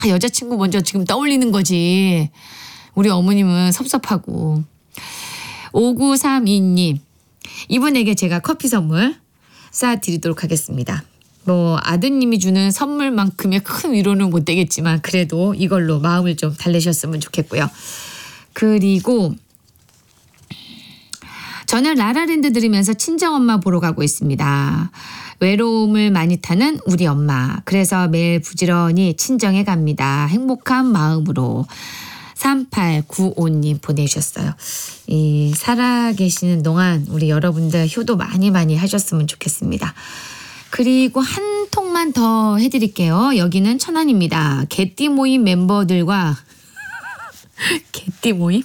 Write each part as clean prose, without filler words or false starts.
여자친구 먼저 지금 떠올리는 거지. 우리 어머님은 섭섭하고. 5932님. 이분에게 제가 커피 선물 쏴드리도록 하겠습니다. 뭐 아드님이 주는 선물만큼의 큰 위로는 못 되겠지만 그래도 이걸로 마음을 좀 달래셨으면 좋겠고요. 그리고 저는 라라랜드 들으면서 친정엄마 보러 가고 있습니다. 외로움을 많이 타는 우리 엄마. 그래서 매일 부지런히 친정에 갑니다. 행복한 마음으로. 3895님 보내주셨어요. 이 살아계시는 동안 우리 여러분들 효도 많이 하셨으면 좋겠습니다. 그리고 한 통만 더 해드릴게요. 여기는 천안입니다. 개띠 모임 멤버들과 개띠 모임?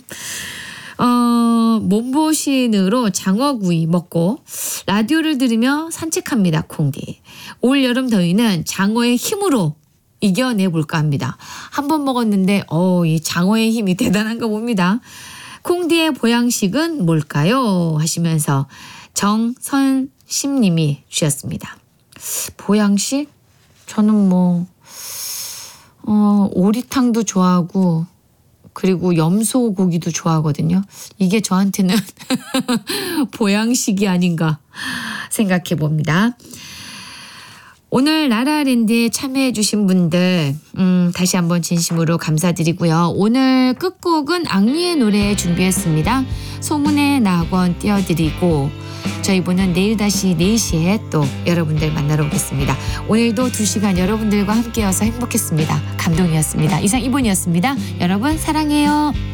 몸보신으로 장어구이 먹고 라디오를 들으며 산책합니다. 콩디. 올 여름 더위는 장어의 힘으로 이겨내볼까 합니다. 한 번 먹었는데 이 장어의 힘이 대단한가 봅니다. 콩디의 보양식은 뭘까요? 하시면서 정선심님이 주셨습니다. 보양식? 저는 오리탕도 좋아하고 그리고 염소고기도 좋아하거든요. 이게 저한테는 보양식이 아닌가 생각해 봅니다. 오늘 라라랜드에 참여해 주신 분들 다시 한번 진심으로 감사드리고요. 오늘 끝곡은 앙리의 노래 준비했습니다. 소문의 낙원 띄워드리고 저희분은 내일 다시 4시에 또 여러분들 만나러 오겠습니다. 오늘도 2시간 여러분들과 함께여서 행복했습니다. 감동이었습니다. 이상 이본이었습니다. 여러분 사랑해요.